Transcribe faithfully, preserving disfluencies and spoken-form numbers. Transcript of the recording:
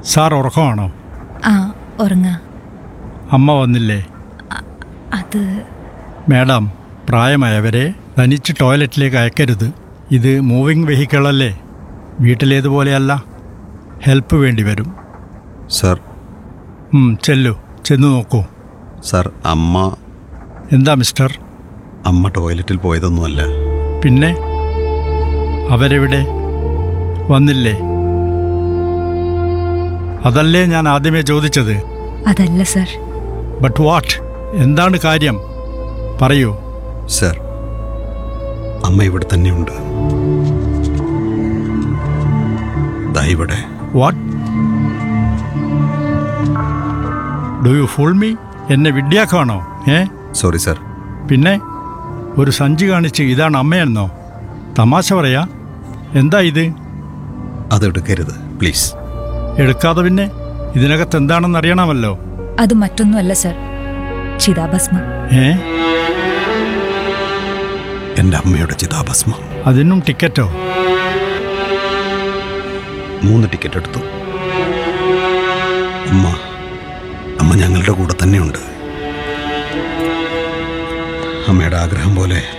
Sir ഉറക്കമാണോ? ആ, ഉറങ്ങ. അമ്മ വന്നില്ലേ? അത് മാഡം, പ്രായമായവരെ തനിച്ച് ടോയ്ലറ്റിലേക്ക് അയക്കരുത്. ഇത് മൂവിംഗ് വെഹിക്കിളല്ലേ, വീട്ടിലേതുപോലെയല്ല. ഹെൽപ്പ് വേണ്ടി വരും. സർ. ചെല്ലു, ചെന്ന് നോക്കൂ. സർ, അമ്മ. എന്താ മിസ്റ്റർ? അമ്മ ടോയ്ലറ്റിൽ പോയതൊന്നുമല്ല. പിന്നെ അവരെവിടെ? വന്നില്ലേ? അതല്ലേ ഞാൻ ആദ്യമേ ചോദിച്ചത്. അതല്ല സർ. But what? എന്താണ് കാര്യം? പറയൂ. സർ, അമ്മ ഇവിടെ തന്നെയുണ്ട്. ദാ ഇവിടെ. What? Do you fool me? എന്നെ വിഡ്ഢിയാക്കാണോ? ഏ സോറി സർ. പിന്നെ ഒരു സഞ്ചി കാണിച്ച് ഇതാണ് അമ്മയെന്നോ? തമാശ പറയാ? എന്താ ഇത്? അതെടുക്കരുത് പ്ലീസ്. എടുക്കാതെ പിന്നെ ഇതിനകത്ത് എന്താണെന്ന് അറിയണമല്ലോ. അത് മറ്റൊന്നുമല്ല സർ, ചിതാഭസ്മം. ഏ എൻ്റെ അമ്മയുടെ ചിതാഭസ്മം. അതിനും ടിക്കറ്റോ? മൂന്ന് ടിക്കറ്റ് എടുത്തു. അമ്മ അമ്മ ഞങ്ങളുടെ കൂടെ തന്നെയുണ്ട്. അമ്മയുടെ ആഗ്രഹം പോലെ